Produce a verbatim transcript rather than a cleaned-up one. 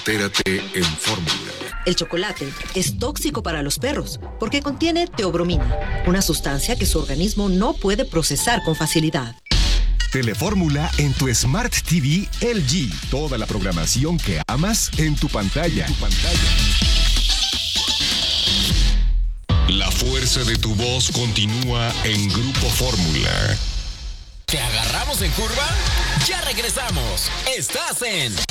Entérate en Fórmula. El chocolate es tóxico para los perros porque contiene teobromina, una sustancia que su organismo no puede procesar con facilidad. Telefórmula en tu Smart T V L G. Toda la programación que amas en tu pantalla. En tu pantalla. La fuerza de tu voz continúa en Grupo Fórmula. ¿Te agarramos en curva? Ya regresamos. Estás en